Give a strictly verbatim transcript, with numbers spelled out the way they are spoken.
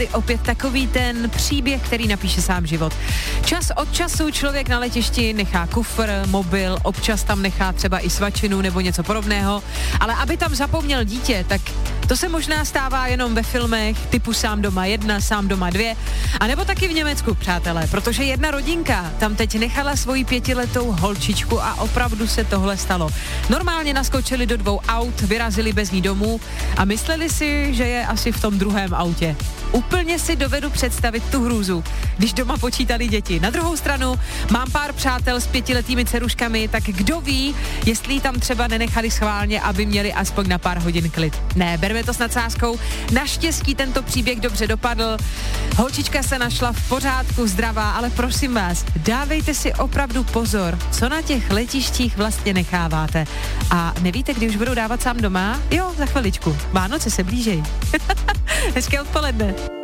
Opět takový ten příběh, který napíše sám život. Čas od času člověk na letišti nechá kufr, mobil, občas tam nechá třeba i svačinu nebo něco podobného, ale aby tam zapomněl dítě, tak to se možná stává jenom ve filmech typu Sám doma jedna, Sám doma dvě, anebo taky v Německu, přátelé, protože jedna rodinka tam teď nechala svoji pětiletou holčičku a opravdu se tohle stalo. Normálně naskočili do dvou aut, vyrazili bez ní domů a mysleli si, že je asi v tom druhém autě. Úplně si dovedu představit tu hrůzu, když doma počítali děti. Na druhou stranu mám pár přátel s pětiletými dceruškami, tak kdo ví, jestli ji tam třeba nenechali schválně, aby měli aspoň na pár hodin klid. Ne, berme to s nadsázkou. Naštěstí tento příběh dobře dopadl. Holčička se našla v pořádku, zdravá, ale prosím vás, dávejte si opravdu pozor, co na těch letištích vlastně necháváte. A nevíte, kdy už budou dávat Sám doma? Jo, za chviličku. Vánoce se blížejí. Hezké odpoledne.